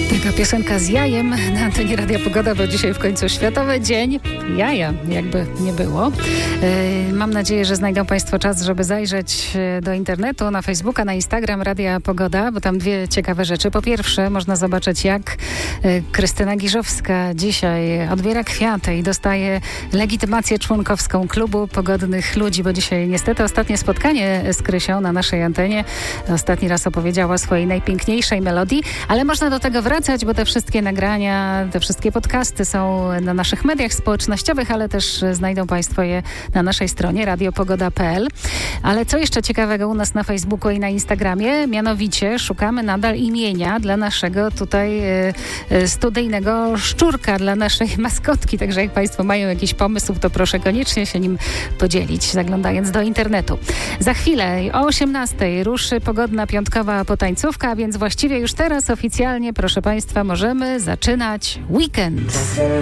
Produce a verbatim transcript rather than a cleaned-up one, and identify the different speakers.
Speaker 1: Taka piosenka z jajem na antenie Radia Pogoda, bo dzisiaj w końcu Światowy Dzień Jaja, jakby nie było. Yy, mam nadzieję, że znajdą Państwo czas, żeby zajrzeć do internetu, na Facebooka, na Instagram Radia Pogoda, bo tam dwie ciekawe rzeczy. Po pierwsze, można zobaczyć, jak yy, Krystyna Giżowska dzisiaj odbiera kwiaty i dostaje legitymację członkowską Klubu Pogodnych Ludzi, bo dzisiaj niestety ostatnie spotkanie z Krysią na naszej antenie. Ostatni raz opowiedziała o swojej najpiękniejszej melodii, ale można do tego wracać, bo te wszystkie nagrania, te wszystkie podcasty są na naszych mediach społecznościowych, ale też znajdą Państwo je na naszej stronie radio pogoda kropka p l. Ale co jeszcze ciekawego u nas na Facebooku i na Instagramie? Mianowicie szukamy nadal imienia dla naszego tutaj y, studyjnego szczurka, dla naszej maskotki. Także jak Państwo mają jakiś pomysł, to proszę koniecznie się nim podzielić, zaglądając do internetu. Za chwilę o osiemnastej ruszy pogodna piątkowa potańcówka, a więc właściwie już teraz oficjalnie, proszę Państwa, możemy zaczynać weekend.